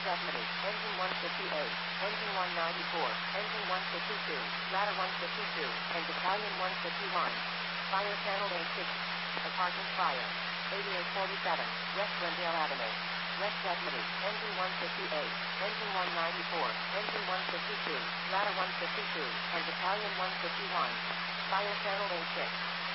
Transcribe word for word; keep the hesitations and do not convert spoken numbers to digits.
Deputy, Engine one fifty-eight, Engine one ninety-four, Engine one fifty-two, Ladder one fifty-two, and Battalion one fifty-one. Fire Channel A six. Apartment fire. eighty-eight forty-seven, West Glendale Avenue. West Deputy, Engine one fifty-eight, Engine one ninety-four, Engine one fifty-two, Ladder one fifty-two, and Battalion one fifty-one. Fire Channel A six.